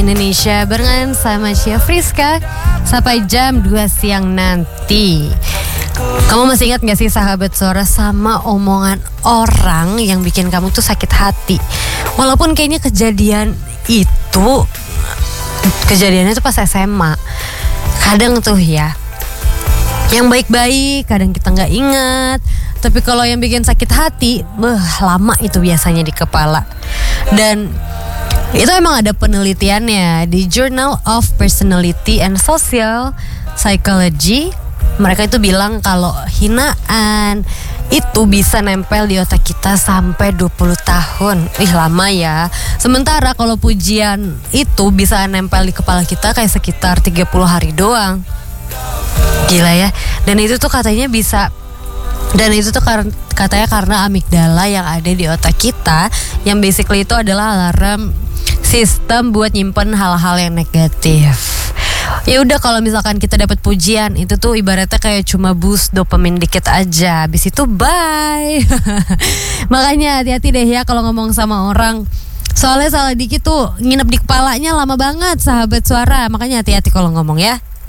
Indonesia barengan sama Cia Friska sampai jam 2 siang nanti. Kamu masih ingat gak sih sahabat suara sama omongan orang yang bikin kamu tuh sakit hati? Walaupun kayaknya kejadiannya tuh pas SMA. Kadang tuh ya, yang baik-baik kadang kita gak ingat. Tapi kalau yang bikin sakit hati, lama itu biasanya di kepala. Dan itu emang ada penelitiannya di Journal of Personality and Social Psychology. Mereka itu bilang kalau hinaan itu bisa nempel di otak kita sampai 20 tahun. Lama ya. Sementara kalau pujian itu bisa nempel di kepala kita kayak sekitar 30 hari doang. Gila ya. Dan itu tuh katanya katanya karena amigdala yang ada di otak kita, yang basically itu adalah alarm sistem buat nyimpen hal-hal yang negatif. Ya udah, kalau misalkan kita dapat pujian itu tuh ibaratnya kayak cuma boost dopamin dikit aja, habis itu bye. Makanya hati-hati deh ya kalau ngomong sama orang. Soalnya salah dikit tuh nginep di kepalanya lama banget sahabat suara. Makanya hati-hati kalau ngomong ya.